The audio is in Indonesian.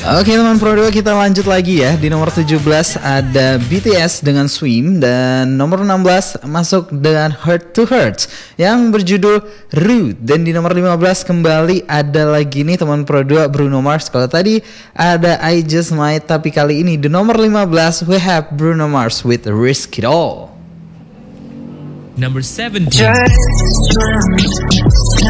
Oke teman Pro 2, kita lanjut lagi ya. Di nomor 17 ada BTS dengan Swim. Dan nomor 16 masuk dengan Heart to Heart yang berjudul Rude. Dan di nomor 15 kembali ada lagi nih teman Pro 2, Bruno Mars. Kalau tadi ada I Just Might, tapi kali ini di nomor 15 we have Bruno Mars with Risk It All. Number 17.